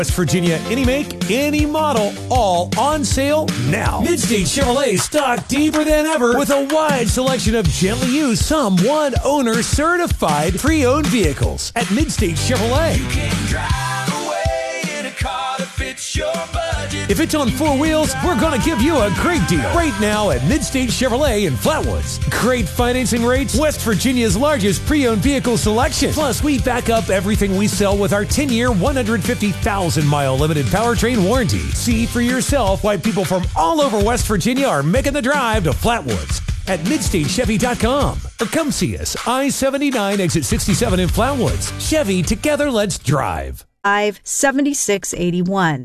West Virginia, any make, any model, all on sale now. Midstate Chevrolet stocked deeper than ever with a wide selection of gently used, some one-owner certified pre-owned vehicles at Midstate Chevrolet. You can drive away in a car that fits your budget. If it's on four wheels, we're going to give you a great deal right now at Midstate Chevrolet in Flatwoods. Great financing rates, West Virginia's largest pre-owned vehicle selection. Plus, we back up everything we sell with our 10-year, 150,000-mile limited powertrain warranty. See for yourself why people from all over West Virginia are making the drive to Flatwoods at MidstateChevy.com. Or come see us, I-79, exit 67 in Flatwoods. Chevy, together let's drive. 7681.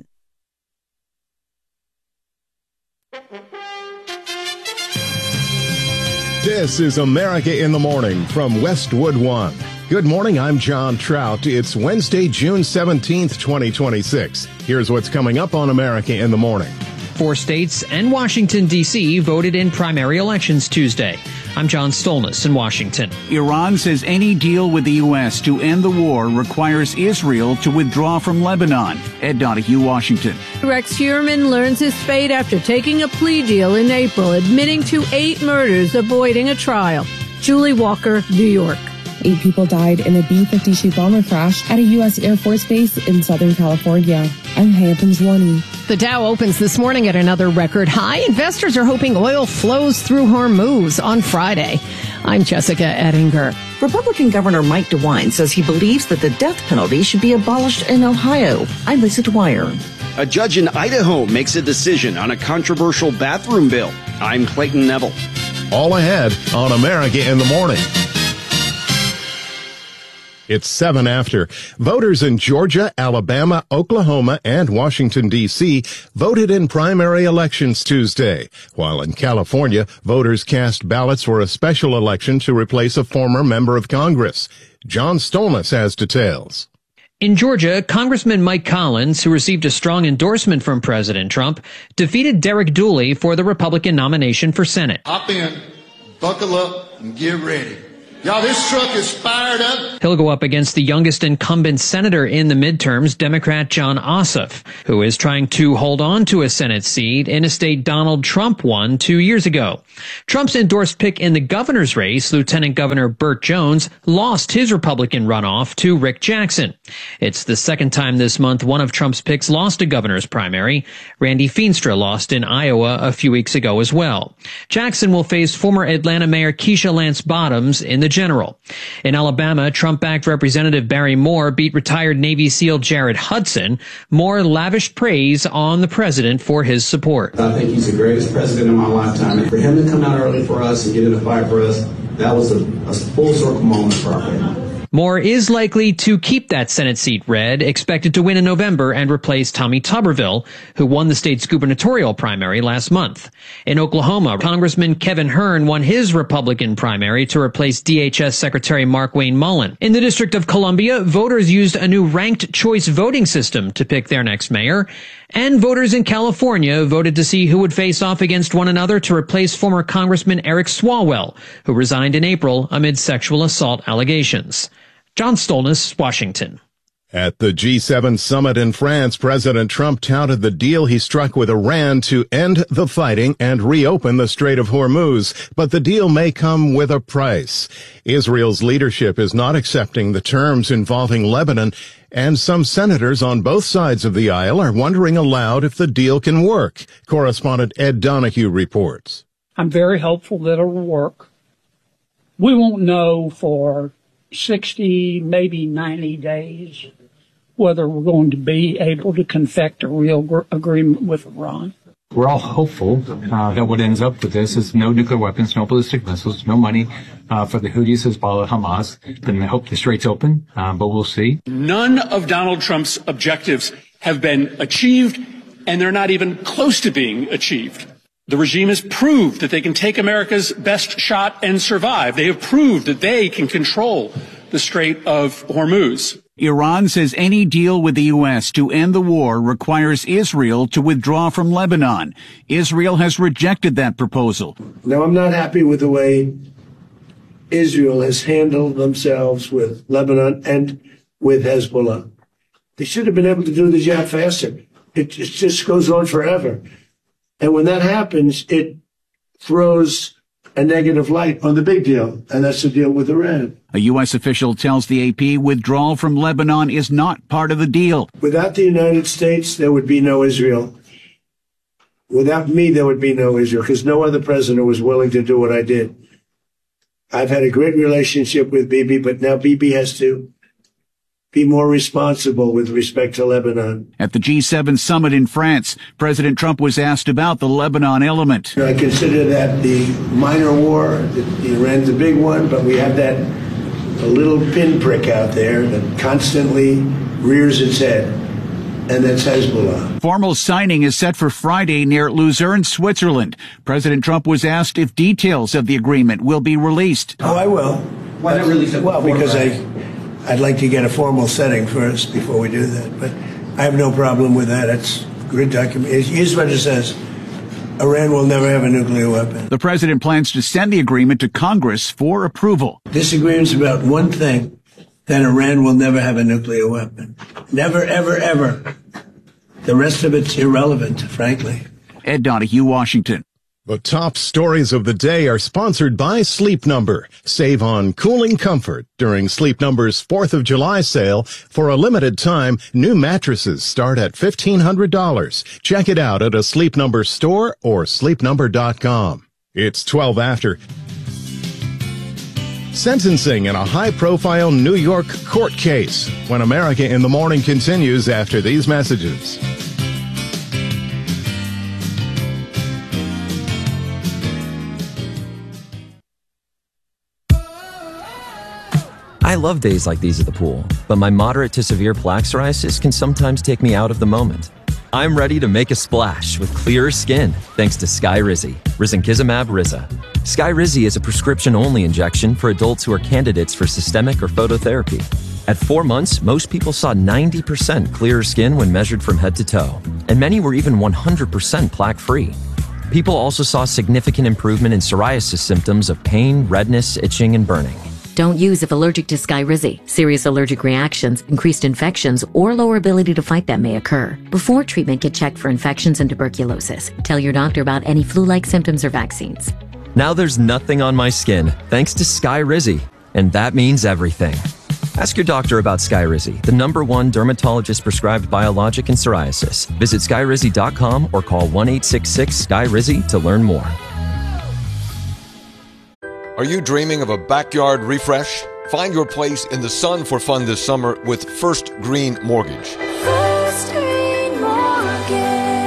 This is America in the Morning from Westwood One. Good morning, I'm John Trout. It's Wednesday, June 17th, 2026. Here's what's coming up on America in the Morning. 4 states and Washington, D.C. voted in primary elections Tuesday. I'm John Stolnis in Washington. Iran says any deal with the U.S. to end the war requires Israel to withdraw from Lebanon. Ed Donahue, Washington. Rex Heuermann learns his fate after taking a plea deal in April, admitting to 8 murders, avoiding a trial. Julie Walker, New York. 8 people died in a B-52 bomber crash at a U.S. Air Force base in Southern California. I'm Hayathan Zlani. The Dow opens this morning at another record high. Investors are hoping oil flows through Hormuz on Friday. I'm Jessica Ettinger. Republican Governor Mike DeWine says he believes that the death penalty should be abolished in Ohio. I'm Lisa Dwyer. A judge in Idaho makes a decision on a controversial bathroom bill. I'm Clayton Neville. All ahead on America in the Morning. It's 7 after. Voters in Georgia, Alabama, Oklahoma, and Washington, D.C. voted in primary elections Tuesday, while in California, voters cast ballots for a special election to replace a former member of Congress. John Stolnis has details. In Georgia, Congressman Mike Collins, who received a strong endorsement from President Trump, defeated Derek Dooley for the Republican nomination for Senate. Hop in, buckle up, and get ready. Y'all, this truck is fired up. He'll go up against the youngest incumbent senator in the midterms, Democrat Jon Ossoff, who is trying to hold on to a Senate seat in a state Donald Trump won 2 years ago. Trump's endorsed pick in the governor's race, Lieutenant Governor Burt Jones, lost his Republican runoff to Rick Jackson. It's the second time this month one of Trump's picks lost a governor's primary. Randy Feenstra lost in Iowa a few weeks ago as well. Jackson will face former Atlanta Mayor Keisha Lance Bottoms in the general. In Alabama, Trump-backed Representative Barry Moore beat retired Navy SEAL Jared Hudson. Moore lavished praise on the president for his support. I think he's the greatest president in my lifetime. And for him to come out early for us and get in the fight for us, that was a full circle moment for our family. Moore is likely to keep that Senate seat red, expected to win in November and replace Tommy Tuberville, who won the state's gubernatorial primary last month. In Oklahoma, Congressman Kevin Hern won his Republican primary to replace DHS Secretary Markwayne Mullin. In the District of Columbia, voters used a new ranked choice voting system to pick their next mayor. And voters in California voted to see who would face off against one another to replace former Congressman Eric Swalwell, who resigned in April amid sexual assault allegations. John Stolnis, Washington. At the G7 summit in France, President Trump touted the deal he struck with Iran to end the fighting and reopen the Strait of Hormuz. But the deal may come with a price. Israel's leadership is not accepting the terms involving Lebanon, and some senators on both sides of the aisle are wondering aloud if the deal can work. Correspondent Ed Donahue reports. I'm very hopeful that it'll work. We won't know for 60, maybe 90 days whether we're going to be able to confect a real agreement with Iran. We're all hopeful that what ends up with this is no nuclear weapons, no ballistic missiles, no money for the Houthis, Hezbollah, Hamas. Then I hope the strait's open, but we'll see. None of Donald Trump's objectives have been achieved, and they're not even close to being achieved. The regime has proved that they can take America's best shot and survive. They have proved that they can control the Strait of Hormuz. Iran says any deal with the U.S. to end the war requires Israel to withdraw from Lebanon. Israel has rejected that proposal. Now, I'm not happy with the way Israel has handled themselves with Lebanon and with Hezbollah. They should have been able to do the job faster. It just goes on forever. And when that happens, it throws a negative light on the big deal, and that's the deal with Iran. A U.S. official tells the AP withdrawal from Lebanon is not part of the deal. Without the United States, there would be no Israel. Without me, there would be no Israel, because no other president was willing to do what I did. I've had a great relationship with Bibi, but now Bibi has to be more responsible with respect to Lebanon. At the G7 summit in France, President Trump was asked about the Lebanon element. I consider that the minor war. Iran's a big one, but we have that a little pinprick out there that constantly rears its head, and that's Hezbollah. Formal signing is set for Friday near Luzerne, Switzerland. President Trump was asked if details of the agreement will be released. Oh, I will. Why not release it? Well, because I'd like to get a formal setting first before we do that. But I have no problem with that. It's a good document. Here's what it says. Iran will never have a nuclear weapon. The president plans to send the agreement to Congress for approval. This agreement's about one thing, that Iran will never have a nuclear weapon. Never, ever, ever. The rest of it's irrelevant, frankly. Ed Donahue, Washington. The top stories of the day are sponsored by Sleep Number. Save on cooling comfort during Sleep Number's 4th of July sale. For a limited time, new mattresses start at $1,500. Check it out at a Sleep Number store or sleepnumber.com. It's 12 after. Sentencing in a high-profile New York court case. When America in the Morning continues after these messages. I love days like these at the pool, but my moderate to severe plaque psoriasis can sometimes take me out of the moment. I'm ready to make a splash with clearer skin thanks to Skyrizi, risankizumab Riza. Skyrizi is a prescription-only injection for adults who are candidates for systemic or phototherapy. At 4 months, most people saw 90% clearer skin when measured from head to toe, and many were even 100% plaque-free. People also saw significant improvement in psoriasis symptoms of pain, redness, itching, and burning. Don't use if allergic to Skyrizi. Serious allergic reactions, increased infections, or lower ability to fight them may occur. Before treatment, get checked for infections and tuberculosis. Tell your doctor about any flu-like symptoms or vaccines. Now there's nothing on my skin thanks to Skyrizi, and that means everything. Ask your doctor about Skyrizi, the #1 dermatologist-prescribed biologic in psoriasis. Visit Skyrizi.com or call 1-866-SKYRIZI to learn more. Are you dreaming of a backyard refresh? Find your place in the sun for fun this summer with First Green Mortgage. First Green Mortgage.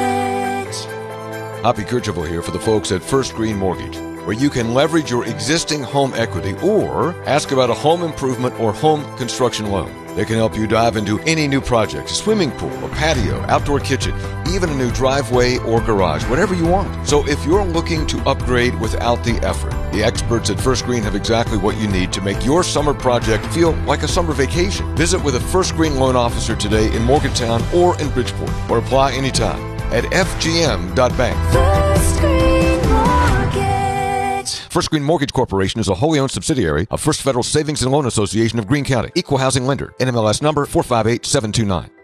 Hoppy Kercheval here for the folks at First Green Mortgage, where you can leverage your existing home equity or ask about a home improvement or home construction loan. They can help you dive into any new project, a swimming pool, a patio, outdoor kitchen, even a new driveway or garage, whatever you want. So if you're looking to upgrade without the effort, the experts at First Green have exactly what you need to make your summer project feel like a summer vacation. Visit with a First Green loan officer today in Morgantown or in Bridgeport, or apply anytime at fgm.bank. First Green Mortgage. First Green Mortgage Corporation is a wholly owned subsidiary of First Federal Savings and Loan Association of Greene County. Equal housing lender. NMLS number 458729.